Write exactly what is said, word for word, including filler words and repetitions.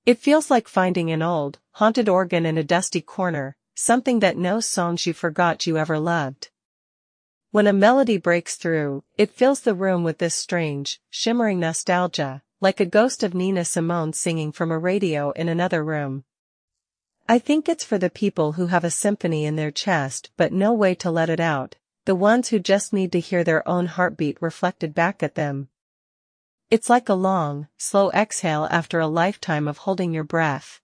It feels like finding an old, haunted organ in a dusty corner, something that knows songs you forgot you ever loved. When a melody breaks through, it fills the room with this strange, shimmering nostalgia, like a ghost of Nina Simone singing from a radio in another room. I think it's for the people who have a symphony in their chest but no way to let it out, the ones who just need to hear their own heartbeat reflected back at them. It's like a long, slow exhale after a lifetime of holding your breath.